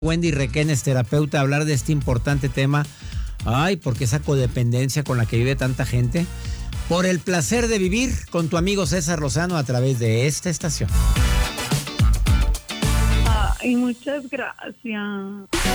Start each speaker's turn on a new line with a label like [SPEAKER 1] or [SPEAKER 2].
[SPEAKER 1] Wendy Requenes, terapeuta, a hablar de este importante tema. Ay, porque esa codependencia con la que vive tanta gente. Por el placer de vivir con tu amigo César Lozano a través de esta estación.
[SPEAKER 2] Ay, muchas gracias.